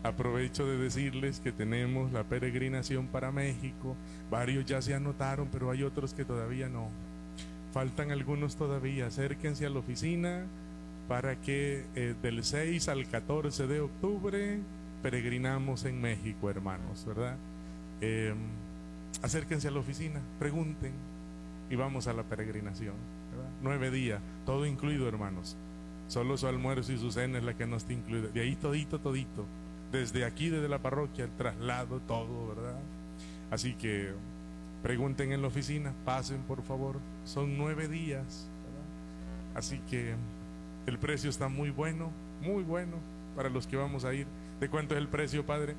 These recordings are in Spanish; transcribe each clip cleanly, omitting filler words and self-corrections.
Aprovecho de decirles que tenemos la peregrinación para México. Varios ya se anotaron, pero hay otros que todavía no. Faltan algunos todavía. Acérquense a la oficina para que del 6 al 14 de octubre peregrinamos en México, hermanos, ¿verdad? Acérquense a la oficina, pregunten y vamos a la peregrinación, ¿verdad? 9 días, todo incluido, hermanos. Solo su almuerzo y su cena es la que no está incluida. De ahí todito. Desde aquí, desde la parroquia, el traslado, todo, ¿verdad? Así que pregunten en la oficina, pasen por favor. Son 9 días, ¿verdad? Así que el precio está muy bueno para los que vamos a ir. ¿De cuánto es el precio, padre?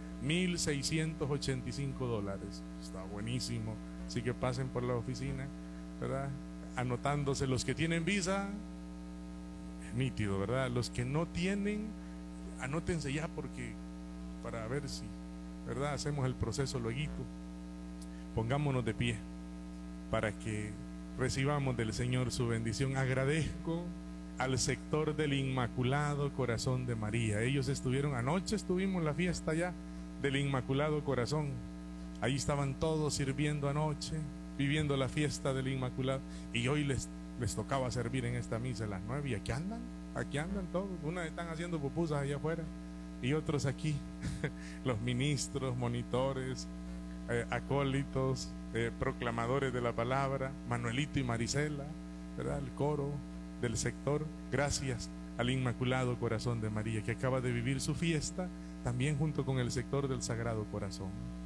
$1,685. Está buenísimo. Así que pasen por la oficina, ¿verdad? Anotándose. Los que tienen visa, nítido, ¿verdad? Los que no tienen, anótense ya porque para ver si, ¿verdad? Hacemos el proceso lueguito. Pongámonos de pie para que recibamos del Señor su bendición. Agradezco al sector del Inmaculado Corazón de María. Ellos anoche estuvimos en la fiesta ya del Inmaculado Corazón. Ahí estaban todos sirviendo anoche, viviendo la fiesta del Inmaculado, y hoy les tocaba servir en esta misa a las 9, y aquí andan todos. Unas están haciendo pupusas allá afuera y otros aquí. Los ministros, monitores, acólitos, proclamadores de la palabra, Manuelito y Marisela, ¿verdad? El coro del sector. Gracias al Inmaculado Corazón de María, que acaba de vivir su fiesta también junto con el sector del Sagrado Corazón.